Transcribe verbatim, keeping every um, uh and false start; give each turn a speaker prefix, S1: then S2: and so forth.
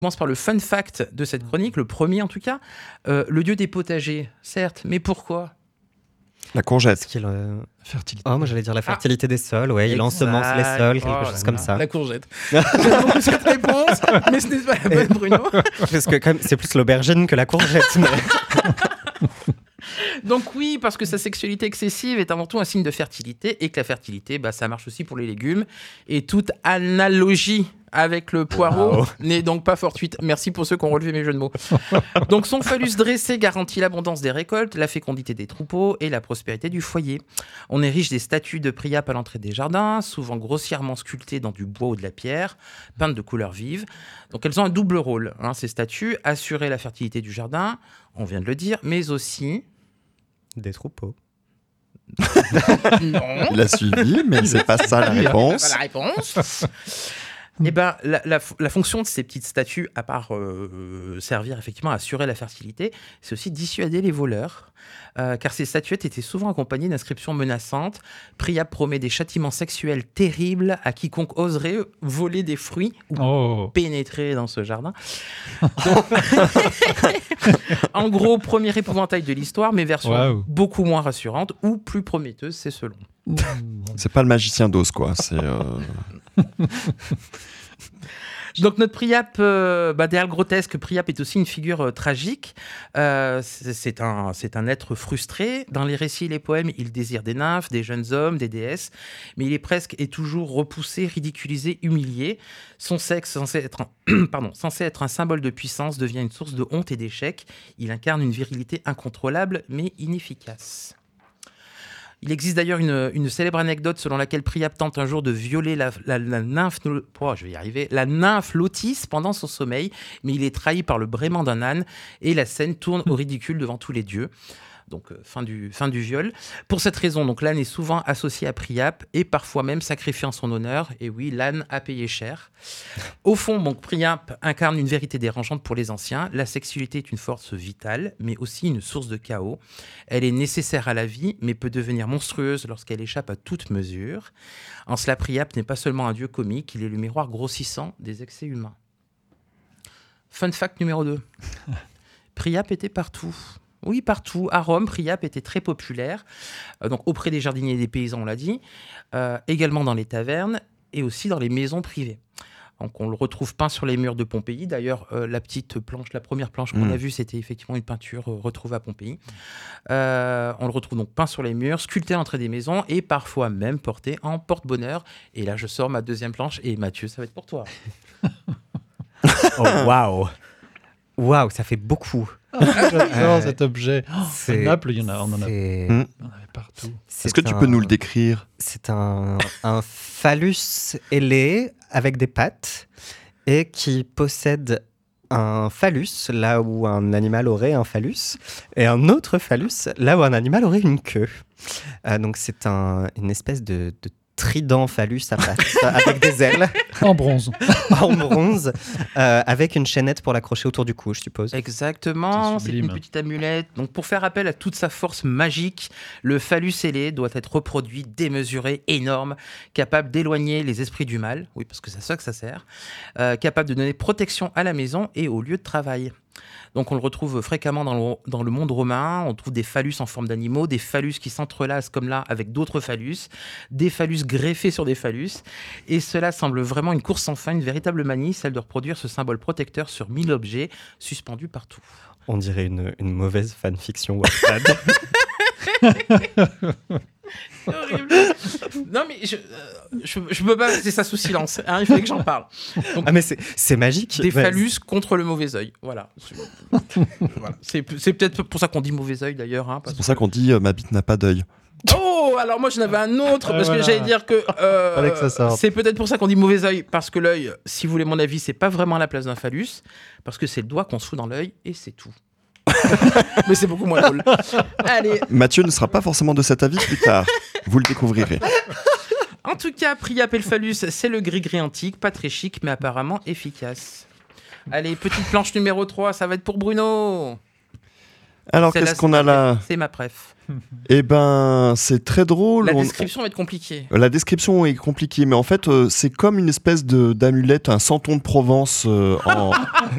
S1: commence par le fun fact de cette chronique, le premier en tout cas. Euh, le dieu des potagers, certes, mais pourquoi ?
S2: La courgette.
S3: Est-ce qu'il, euh...
S4: Fertilité.
S3: Oh, moi j'allais dire la fertilité ah. des sols, ouais, il
S1: exact.
S3: ensemence les sols, quelque
S1: oh,
S3: chose comme ça.
S1: La courgette. J'aime beaucoup cette réponse, mais ce n'est pas la bonne, Bruno.
S3: Parce que quand même, c'est plus l'aubergine que la courgette. Mais...
S1: Donc oui, parce que sa sexualité excessive est avant tout un signe de fertilité, et que la fertilité, bah, ça marche aussi pour les légumes. Et toute analogie avec le poireau wow. n'est donc pas fortuite. Merci pour ceux qui ont relevé mes jeux de mots. Donc son phallus dressé garantit l'abondance des récoltes, la fécondité des troupeaux et la prospérité du foyer. On érige des statues de Priape à l'entrée des jardins, souvent grossièrement sculptées dans du bois ou de la pierre, peintes de couleurs vives. Donc elles ont un double rôle, hein, ces statues, assurer la fertilité du jardin, on vient de le dire, mais aussi...
S3: des troupeaux.
S1: Non.
S2: Il a suivi, mais c'est pas ça la réponse.
S1: C'est pas la réponse. Eh ben, la, la, la fonction de ces petites statues, à part euh, servir effectivement à assurer la fertilité, c'est aussi dissuader les voleurs, euh, car ces statuettes étaient souvent accompagnées d'inscriptions menaçantes. Priape promet des châtiments sexuels terribles à quiconque oserait voler des fruits ou oh. pénétrer dans ce jardin. Donc, en gros, premier épouvantail de l'histoire, mais version wow. beaucoup moins rassurante ou plus prometteuse, c'est selon.
S2: C'est pas le magicien d'Oz, quoi. C'est... Euh...
S1: Donc notre Priape, euh, bah derrière le grotesque, Priape est aussi une figure euh, tragique. Euh, c'est, c'est, un, c'est un être frustré. Dans les récits et les poèmes, il désire des nymphes, des jeunes hommes, des déesses, mais il est presque et toujours repoussé, ridiculisé, humilié. Son sexe, censé être un, pardon, censé être un symbole de puissance, devient une source de honte et d'échec. Il incarne une virilité incontrôlable, mais inefficace. Il existe d'ailleurs une, une célèbre anecdote selon laquelle Priape tente un jour de violer la, la, la nymphe, oh, je vais y arriver, la nymphe Lotis pendant son sommeil, mais il est trahi par le braiement d'un âne et la scène tourne au ridicule devant tous les dieux. Donc, euh, fin, du, fin du viol. Pour cette raison, donc, l'âne est souvent associé à Priape et parfois même sacrifié en son honneur. Et oui, l'âne a payé cher. Au fond, donc, Priape incarne une vérité dérangeante pour les anciens. La sexualité est une force vitale, mais aussi une source de chaos. Elle est nécessaire à la vie, mais peut devenir monstrueuse lorsqu'elle échappe à toute mesure. En cela, Priape n'est pas seulement un dieu comique, il est le miroir grossissant des excès humains. Fun fact numéro deux. Priape était partout. Oui, partout. À Rome, Priape était très populaire, euh, donc auprès des jardiniers et des paysans, on l'a dit, euh, également dans les tavernes et aussi dans les maisons privées. Donc on le retrouve peint sur les murs de Pompéi. D'ailleurs, euh, la petite planche, la première planche qu'on mmh. a vue, c'était effectivement une peinture euh, retrouvée à Pompéi. Euh, on le retrouve donc peint sur les murs, sculpté à l'entrée des maisons et parfois même porté en porte-bonheur. Et là, je sors ma deuxième planche et Mathieu, ça va être pour toi.
S3: Oh, waouh! Waouh, ça fait beaucoup.
S4: J'adore euh, cet objet.
S3: C'est,
S4: à Naples, il y en a, on en a,
S2: mmh.
S4: on en avait partout.
S2: C'est Est-ce que un, tu peux nous le décrire?
S3: C'est un, un phallus ailé avec des pattes et qui possède un phallus là où un animal aurait un phallus et un autre phallus là où un animal aurait une queue. Euh, donc c'est un, une espèce de, de trident phallus à pattes avec des ailes.
S4: En bronze.
S3: En bronze, euh, avec une chaînette pour l'accrocher autour du cou, je suppose.
S1: Exactement, c'est, c'est une petite amulette. Donc pour faire appel à toute sa force magique, le phallus ailé doit être reproduit, démesuré, énorme, capable d'éloigner les esprits du mal, oui parce que c'est ça que ça sert, euh, capable de donner protection à la maison et au lieu de travail. Donc on le retrouve fréquemment dans le, dans le monde romain, on trouve des phallus en forme d'animaux, des phallus qui s'entrelacent comme là avec d'autres phallus, des phallus greffés sur des phallus, et cela semble vraiment une course sans fin, une véritable manie, celle de reproduire ce symbole protecteur sur mille objets suspendus partout.
S3: On dirait une, une mauvaise fanfiction Wattpad.
S1: C'est horrible. Non mais je, euh, je, je peux pas laisser ça sous silence. Hein, il fallait que j'en parle. Donc,
S3: ah mais c'est, c'est magique.
S1: Des ouais. phallus contre le mauvais œil. Voilà. voilà. C'est, c'est peut-être pour ça qu'on dit mauvais œil d'ailleurs. Hein,
S2: c'est pour ça qu'on dit euh, ma bite n'a pas d'œil.
S1: Oh, alors moi j'en avais un autre parce voilà. que j'allais dire que, euh,
S3: que ça
S1: c'est peut-être pour ça qu'on dit mauvais œil, parce que l'œil, si vous voulez mon avis, c'est pas vraiment à la place d'un phallus, parce que c'est le doigt qu'on se fout dans l'œil et c'est tout. Mais c'est beaucoup moins drôle. Allez.
S2: Mathieu ne sera pas forcément de cet avis plus tard. Vous le découvrirez.
S1: En tout cas, Priape et le phallus, c'est le gris-gris antique, pas très chic, mais apparemment efficace. Allez, petite planche numéro trois, ça va être pour Bruno.
S2: Alors,
S1: Celle-là,
S2: qu'est-ce
S1: c'est
S2: qu'on
S1: ma
S2: a là
S1: préf. C'est ma préf.
S2: Eh ben, c'est très drôle.
S1: La
S2: On-
S1: description va être compliquée.
S2: La description est compliquée, mais en fait, euh, c'est comme une espèce de d'amulette, un santon de Provence euh, en,